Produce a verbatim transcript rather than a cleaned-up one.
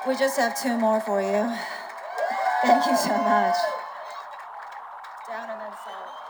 We just have two more for you. Thank you so much. Down and then salt.